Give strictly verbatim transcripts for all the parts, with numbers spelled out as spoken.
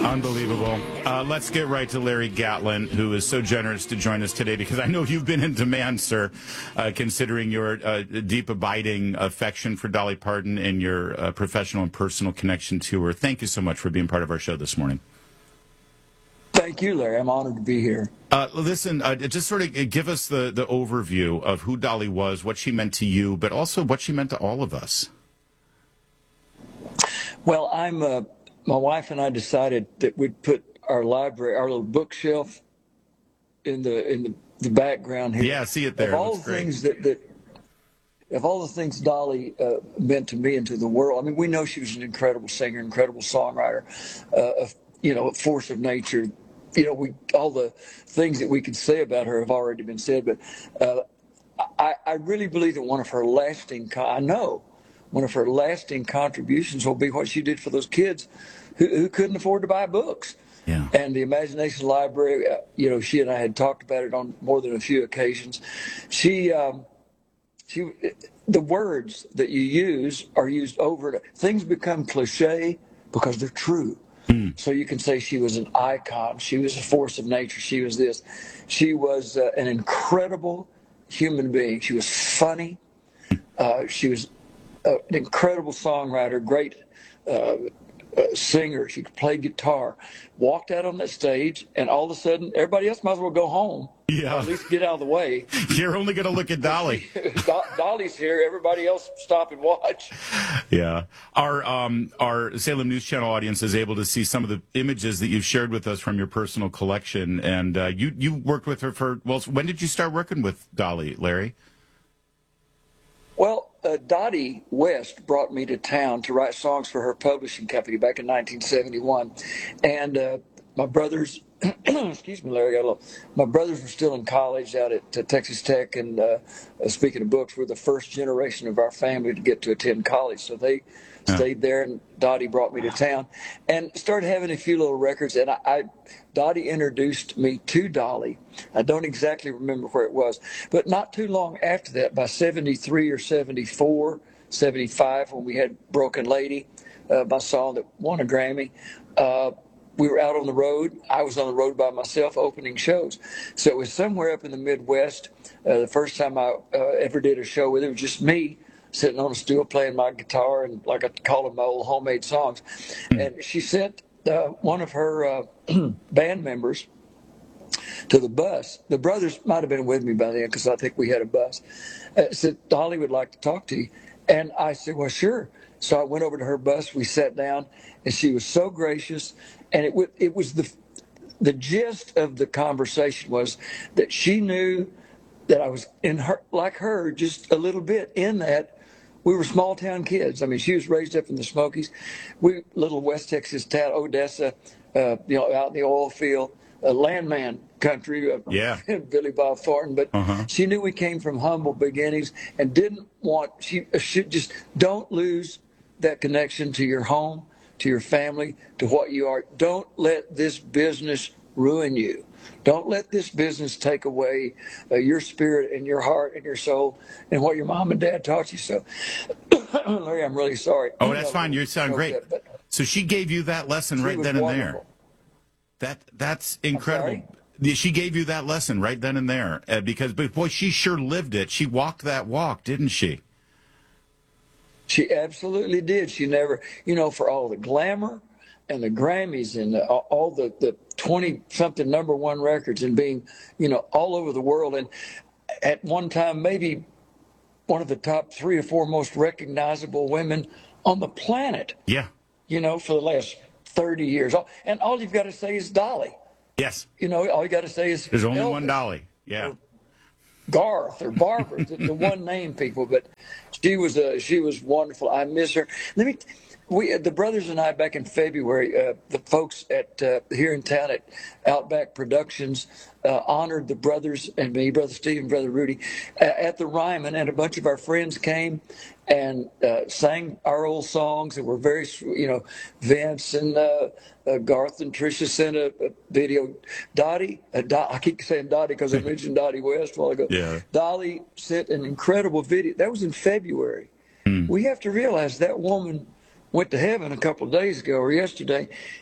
Unbelievable. Uh, let's get right to Larry Gatlin, who is so generous to join us today, because I know you've been in demand, sir, uh, considering your uh, deep, abiding affection for Dolly Parton and your uh, professional and personal connection to her. Thank you so much for being part of our show this morning. Thank you, Larry. I'm honored to be here. Uh, listen, uh, just sort of give us the, the overview of who Dolly was, what she meant to you, but also what she meant to all of us. Well, I'm uh, my wife and I decided that we'd put our library, our little bookshelf, in the in the, the background here. Yeah, I see it there. Of all it looks the great. things that, that of all the things Dolly uh, meant to me and to the world. I mean, we know she was an incredible singer, incredible songwriter, uh, a, you know, a force of nature. You know, we all the things that we could say about her have already been said. But uh, I, I really believe that one of her lasting, I know. One of her lasting contributions will be what she did for those kids who, who couldn't afford to buy books. Yeah. And the Imagination Library, uh, you know, she and I had talked about it on more than a few occasions. She, um, she, the words that you use are used over. Things become cliche because they're true. Mm. So you can say she was an icon. She was a force of nature. She was this. She was uh, an incredible human being. She was funny. Uh, she was Uh, an incredible songwriter, great uh, uh, singer. She could play guitar. Walked out on that stage, and all of a sudden, everybody else might as well go home. Yeah. Or at least get out of the way. You're only going to look at Dolly. Do- Dolly's here. Everybody else stop and watch. Yeah. Our um, our Salem News Channel audience is able to see some of the images that you've shared with us from your personal collection. And uh, you, you worked with her for, well, when did you start working with Dolly, Larry? Well, uh, Dottie West brought me to town to write songs for her publishing company back in nineteen seventy-one. And uh, my brothers, excuse me, Larry, I got a little, my brothers were still in college out at uh, Texas Tech. And uh, uh, speaking of books, we're the first generation of our family to get to attend college. So they yeah. stayed there, and Dottie brought me to town and started having a few little records. And I, I Dottie introduced me to Dolly. I don't exactly remember where it was, but not too long after that, by seventy-three or seventy-four, seventy-five, when we had Broken Lady, uh, my song that won a Grammy, uh, we were out on the road. I was on the road by myself opening shows. So it was somewhere up in the Midwest. Uh, the first time I uh, ever did a show with her, it was just me sitting on a stool playing my guitar and, like I call them, my old homemade songs. And she sent uh, one of her uh, band members to the bus. The brothers might have been with me by then because I think we had a bus. Uh, said, Dolly would like to talk to you. And I said, well, sure. So I went over to her bus. We sat down, and she was so gracious. And it, w- it was the the gist of the conversation was that she knew that I was in her, like her, just a little bit in that. We were small town kids. I mean, she was raised up in the Smokies. We little West Texas town, Odessa, uh, you know, out in the oil field, a landman country. Uh, yeah, Billy Bob Thornton. But uh-huh. she knew we came from humble beginnings and didn't want. She should just don't lose that connection to your home, to your family, to what you are. Don't let this business ruin you. Don't let this business take away uh, your spirit and your heart and your soul and what your mom and dad taught you. So, Larry, I'm really sorry. Oh, that's fine. You sound great. That, so she gave you that lesson right then and wonderful. there. That That's incredible. She gave you that lesson right then and there uh, because, but boy, she sure lived it. She walked that walk, didn't she? She absolutely did. She never, you know, for all the glamour and the Grammys and the, all the, the twenty-something number one records and being, you know, all over the world. And at one time, maybe one of the top three or four most recognizable women on the planet. Yeah. You know, for the last thirty years. And all you've got to say is Dolly. Yes. You know, all you got to say is there's only Elvis, one Dolly. Yeah. Or Garth or Barbara, the, the one name people. But she was a, she was wonderful. I miss her. Let me. We, the brothers and I, back in February, uh, the folks at uh, here in town at Outback Productions uh, honored the brothers and me, Brother Steve and Brother Rudy, uh, at the Ryman, and a bunch of our friends came and uh, sang our old songs that were very, you know, Vince and uh, uh, Garth and Tricia sent a, a video. Dottie, uh, Dot, I keep saying Dottie because I mentioned Dottie West a while ago. Yeah. Dolly sent an incredible video. That was in February. Mm. We have to realize that woman went to heaven a couple of days ago or yesterday. Yeah.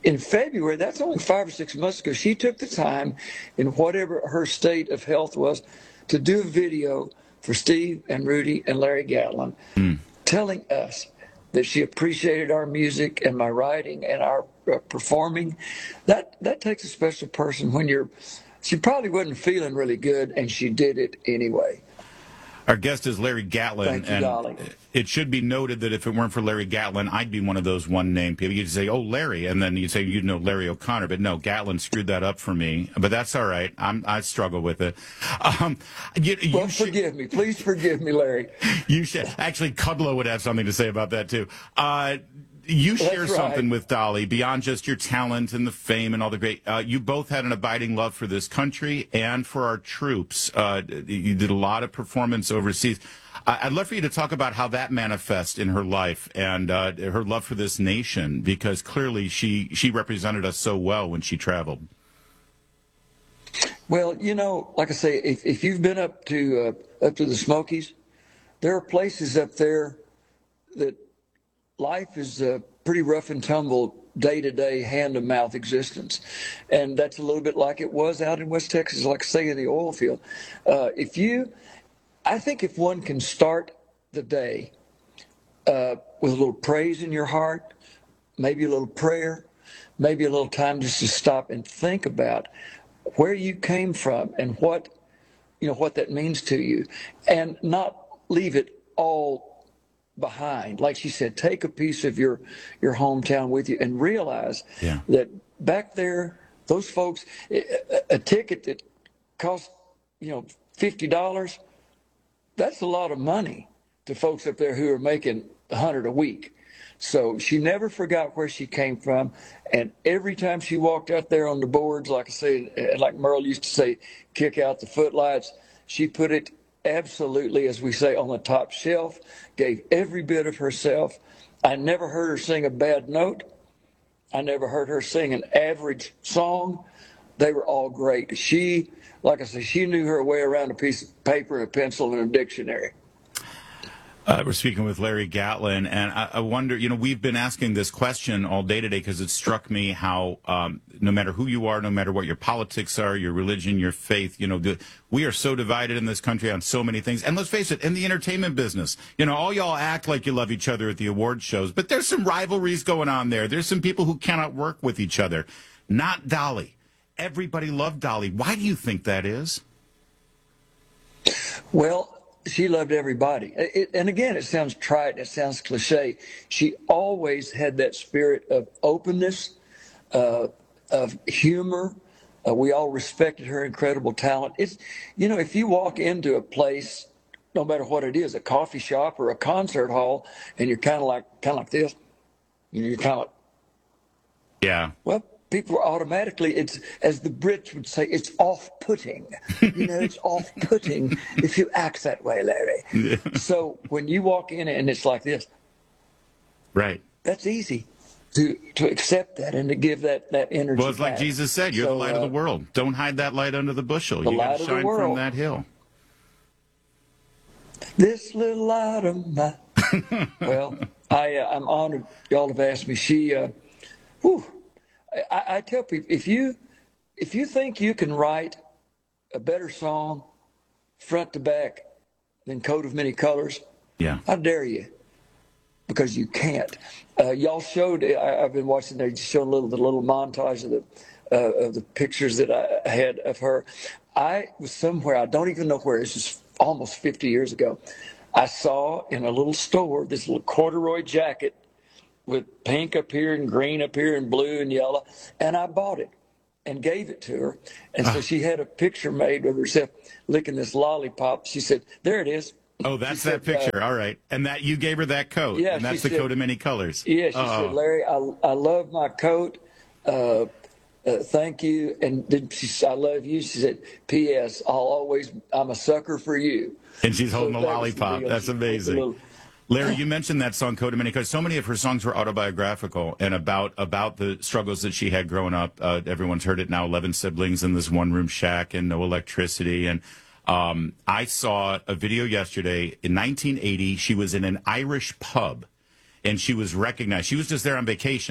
in February, that's only five or six months ago, she took the time, in whatever her state of health was, to do a video for Steve and Rudy and Larry Gatlin, mm. telling us that she appreciated our music and my writing and our uh, performing. That that takes a special person when you're, she probably wasn't feeling really good, and she did it anyway. Our guest is Larry Gatlin. Thank you, and Dolly. It should be noted that if it weren't for Larry Gatlin, I'd be one of those one-name people. You'd say, oh, Larry, and then you'd say, you know, Larry O'Connor. But no, Gatlin screwed that up for me. But that's all right. I'm, I struggle with it. Um, you, you well, should, forgive me. Please forgive me, Larry. You should. Actually, Kudlow would have something to say about that, too. Uh, You share That's something right. with Dolly beyond just your talent and the fame and all the great. Uh, you both had an abiding love for this country and for our troops. Uh, you did a lot of performance overseas. Uh, I'd love for you to talk about how that manifests in her life and uh, her love for this nation, because clearly she she represented us so well when she traveled. Well, you know, like I say, if, if you've been up to uh, up to the Smokies, there are places up there that life is a pretty rough and tumble, day-to-day, hand-to-mouth existence. And that's a little bit like it was out in West Texas, like say in the oil field. Uh, if you, I think if one can start the day uh, with a little praise in your heart, maybe a little prayer, maybe a little time just to stop and think about where you came from and what, you know, what that means to you, and not leave it all behind. Like she said, take a piece of your your hometown with you and realize yeah. that back there, those folks, a, a ticket that cost, you know, fifty dollars, that's a lot of money to folks up there who are making a hundred a week. So she never forgot where she came from, and every time she walked out there on the boards, like I say, like Merle used to say, kick out the footlights, she put it absolutely, as we say, on the top shelf, gave every bit of herself. I never heard her sing a bad note. I never heard her sing an average song. They were all great. She, like I said, she knew her way around a piece of paper and a pencil and a dictionary. Uh, we're speaking with Larry Gatlin, and I, I wonder, you know, we've been asking this question all day today because it struck me how um, no matter who you are, no matter what your politics are, your religion, your faith, you know, the, we are so divided in this country on so many things. And let's face it, in the entertainment business, you know, all y'all act like you love each other at the award shows, but there's some rivalries going on there. There's some people who cannot work with each other. Not Dolly. Everybody loved Dolly. Why do you think that is? Well, she loved everybody. It, and again, it sounds trite, it sounds cliche. She always had that spirit of openness, uh, of humor. Uh, we all respected her incredible talent. It's, you know, if you walk into a place, no matter what it is, a coffee shop or a concert hall, and you're kind of like, kind of like this, you know, you're kind of like, yeah. Well, people are automatically, it's, as the Brits would say, it's off-putting. You know, it's off-putting if you act that way, Larry. Yeah. So when you walk in and it's like this, right? That's easy to to accept that and to give that, that energy. Well, it's back. Like Jesus said, you're so, the light uh, of the world. Don't hide that light under the bushel. The you light got to shine from that hill. This little light of mine. Well, I, uh, I'm honored y'all have asked me. She, uh, whew, I, I tell people, if you if you think you can write a better song front to back than Coat of Many Colors, yeah, I dare you, because you can't. Uh, y'all showed. I, I've been watching. They just showed a little the little montage of the uh, of the pictures that I had of her. I was somewhere. I don't even know where. It's just almost fifty years ago. I saw in a little store this little corduroy jacket with pink up here and green up here and blue and yellow, and I bought it and gave it to her. And so she had a picture made of herself licking this lollipop. She said, "There it is." Oh, that's that said, picture. Uh, All right. And that you gave her that coat. Yeah, and that's the said, coat of many colors. Yeah, she oh. said, "Larry, I I love my coat. Uh, uh, thank you." And then she said, "I love you." She said, P S I'll always, I'm a sucker for you. And she's holding so a lollipop. That's amazing. Little, Larry, you mentioned that song, Coat of Many Colors. So many of her songs were autobiographical and about about the struggles that she had growing up. Uh, everyone's heard it now, eleven siblings in this one-room shack and no electricity. And um, I saw a video yesterday. In nineteen eighty, she was in an Irish pub, and she was recognized. She was just there on vacation.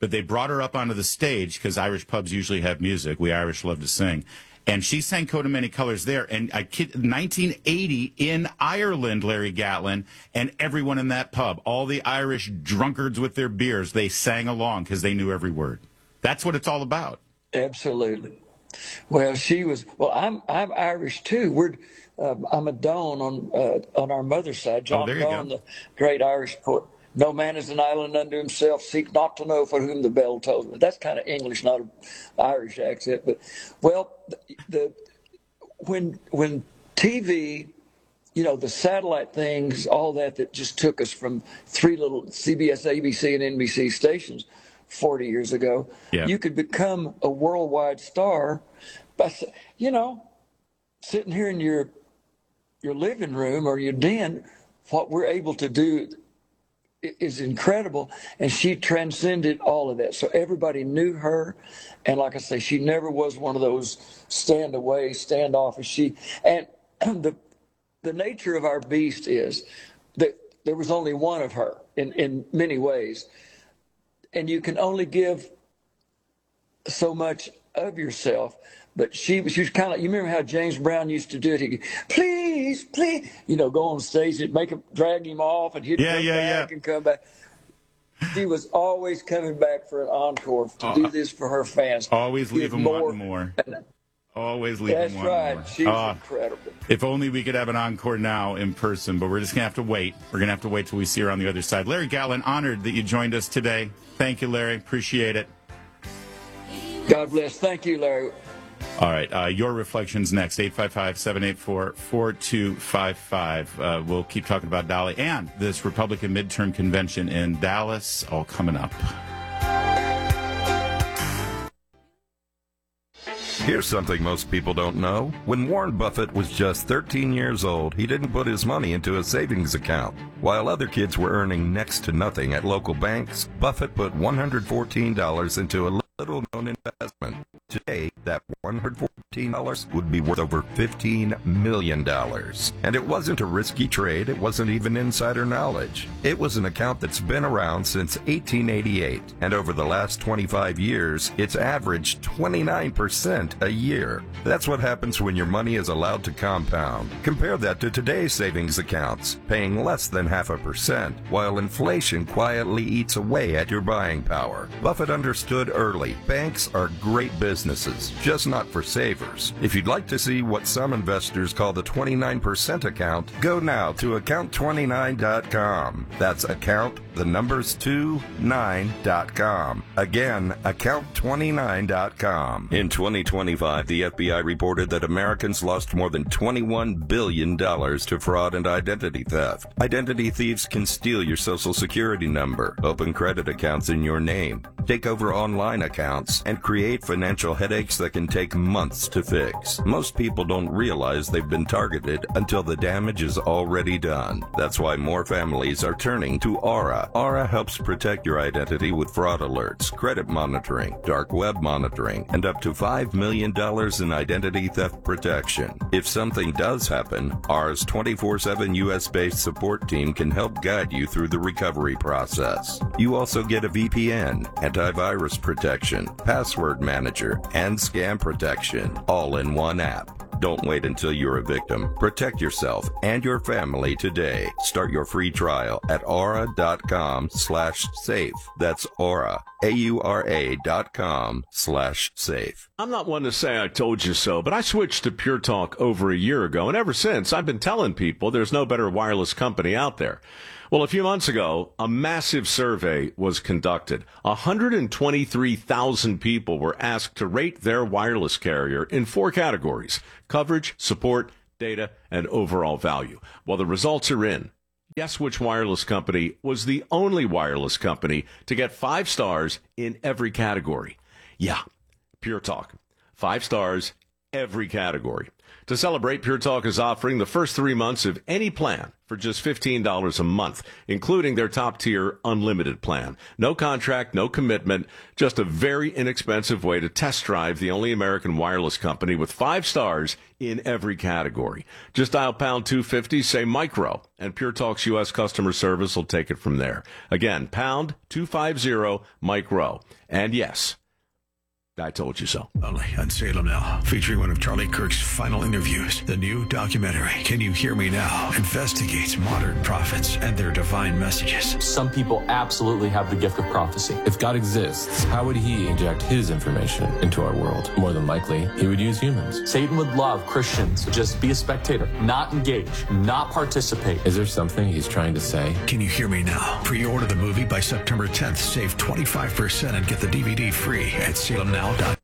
but they brought her up onto the stage because Irish pubs usually have music. We Irish love to sing. And she sang Coat of Many Colors there. And I kid, nineteen eighty in Ireland, Larry Gatlin, and everyone in that pub, all the Irish drunkards with their beers, they sang along because they knew every word. That's what it's all about. Absolutely. Well, she was. Well, I'm I'm Irish too. We're um, I'm a Doan on uh, on our mother's side. John Oh, there you Doan, go. the great Irish poet. No man is an island unto himself. Seek not to know for whom the bell tolls. That's kind of English, not an Irish accent. But well, the, the when when T V, you know, the satellite things, all that that just took us from three little C B S, A B C, and N B C stations forty years ago. Yeah. You could become a worldwide star by, you know, sitting here in your your living room or your den. What we're able to do is incredible, and she transcended all of that. So everybody knew her, and like I say, she never was one of those stand away, standoffish. She and the the nature of our beast is that there was only one of her in in many ways, and you can only give so much of yourself. But she, she was kind of, you remember how James Brown used to do it? He'd, please, please, you know, go on stage and make him, drag him off, and he'd Yeah, come yeah, back yeah. and come back. She was always coming back for an encore to Uh, do this for her fans. Always leave Give them more. wanting more. Always leave That's them wanting right. more. She was Ah, incredible. if only we could have an encore now in person, but we're just going to have to wait. We're going to have to wait till we see her on the other side. Larry Gatlin, honored that you joined us today. Thank you, Larry. Appreciate it. God bless. Thank you, Larry. All right, uh, your reflections next, eight five five, seven eight four, four two five five. Uh, we'll keep talking about Dolly and this Republican midterm convention in Dallas, all coming up. Here's something most people don't know. When Warren Buffett was just thirteen years old, he didn't put his money into a savings account. While other kids were earning next to nothing at local banks, Buffett put one hundred fourteen dollars into a little-known investment. Today, that one hundred fourteen dollars would be worth over fifteen million dollars. And it wasn't a risky trade. It wasn't even insider knowledge. It was an account that's been around since eighteen eighty-eight. And over the last twenty-five years, it's averaged twenty-nine percent a year. That's what happens when your money is allowed to compound. Compare that to today's savings accounts, paying less than half a percent, while inflation quietly eats away at your buying power. Buffett understood early. Banks are great businesses, just not for savers. If you'd like to see what some investors call the twenty-nine percent account, go now to account twenty-nine dot com. That's account, the numbers two, nine dot com. Again, account twenty-nine dot com. In twenty twenty-five, the F B I reported that Americans lost more than twenty-one billion dollars to fraud and identity theft. Identity thieves can steal your social security number, open credit accounts in your name, take over online accounts, and create financial headaches that can take months to fix. Most people don't realize they've been targeted until the damage is already done. That's why more families are turning to Aura. Aura helps protect your identity with fraud alerts, credit monitoring, dark web monitoring, and up to five million dollars in identity theft protection. If something does happen, Aura's twenty-four seven U S-based support team can help guide you through the recovery process. You also get a V P N, antivirus protection, password manager, and scam protection, all in one app. Don't wait until you're a victim. Protect yourself and your family today. Start your free trial at aura.com slash safe. That's Aura, A U R A dot com slash safe. I'm not one to say I told you so, but I switched to Pure Talk over a year ago, and ever since, I've been telling people there's no better wireless company out there. Well, a few months ago, a massive survey was conducted. one hundred twenty-three thousand people were asked to rate their wireless carrier in four categories: coverage, support, data, and overall value. Well, the results are in. Guess which wireless company was the only wireless company to get five stars in every category? Yeah, Pure Talk. Five stars every category. To celebrate, Pure Talk is offering the first three months of any plan for just fifteen dollars a month, including their top-tier unlimited plan. No contract, no commitment, just a very inexpensive way to test drive the only American wireless company with five stars in every category. Just dial pound two fifty, say micro, and Pure Talk's U S customer service will take it from there. Again, pound two fifty, micro. And yes, I told you so. Only on Salem Now, featuring one of Charlie Kirk's final interviews. The new documentary, Can You Hear Me Now?, investigates modern prophets and their divine messages. Some people absolutely have the gift of prophecy. If God exists, how would he inject his information into our world? More than likely, he would use humans. Satan would love Christians to just be a spectator, not engage, not participate. Is there something he's trying to say? Can You Hear Me Now? Pre-order the movie by September tenth. Save twenty-five percent and get the D V D free at Salem Now.